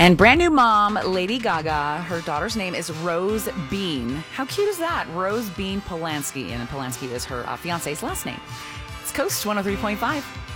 And brand new mom, Lady Gaga, her daughter's name is Rose Bean. How cute is that? Rose Bean Polanski. And Polanski is her fiance's last name. It's Coast 103.5.